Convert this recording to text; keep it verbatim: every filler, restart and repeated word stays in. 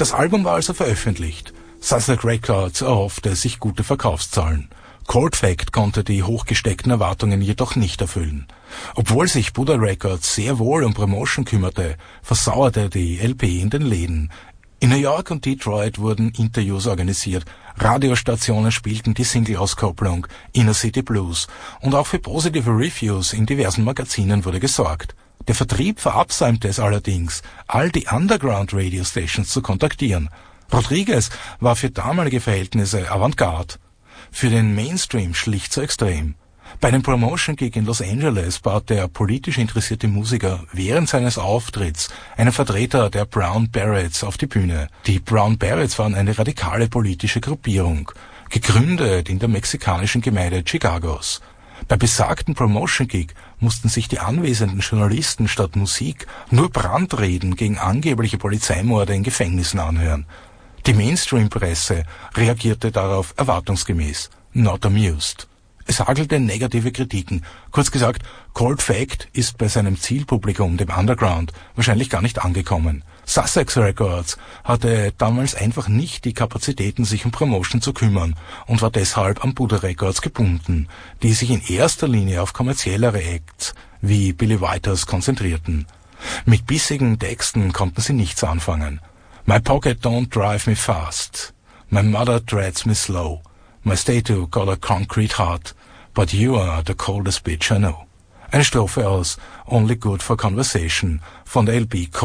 Das Album war also veröffentlicht. Sussex Records erhoffte sich gute Verkaufszahlen. Cold Fact konnte die hochgesteckten Erwartungen jedoch nicht erfüllen. Obwohl sich Buddha Records sehr wohl um Promotion kümmerte, versauerte die L P in den Läden. In New York und Detroit wurden Interviews organisiert, Radiostationen spielten die Single-Auskopplung Inner City Blues und auch für positive Reviews in diversen Magazinen wurde gesorgt. Der Vertrieb verabsäumte es allerdings, all die Underground-Radio-Stations zu kontaktieren. Rodriguez war für damalige Verhältnisse Avantgarde, für den Mainstream schlicht zu extrem. Bei einem Promotion-Gig in Los Angeles bat der politisch interessierte Musiker während seines Auftritts einen Vertreter der Brown Berets auf die Bühne. Die Brown Berets waren eine radikale politische Gruppierung, gegründet in der mexikanischen Gemeinde Chicagos. Bei besagten Promotion-Gig mussten sich die anwesenden Journalisten statt Musik nur Brandreden gegen angebliche Polizeimorde in Gefängnissen anhören. Die Mainstream-Presse reagierte darauf erwartungsgemäß, not amused. Es hagelte negative Kritiken. Kurz gesagt, Cold Fact ist bei seinem Zielpublikum, dem Underground, wahrscheinlich gar nicht angekommen. Sussex Records hatte damals einfach nicht die Kapazitäten, sich um Promotion zu kümmern und war deshalb an Buddha Records gebunden, die sich in erster Linie auf kommerziellere Acts wie Billy Withers konzentrierten. Mit bissigen Texten konnten sie nichts anfangen. My pocket don't drive me fast. My mother dreads me slow. My statue got a concrete heart. But you are the coldest bitch I know. Eine Strophe aus Only Good for Conversation von der L P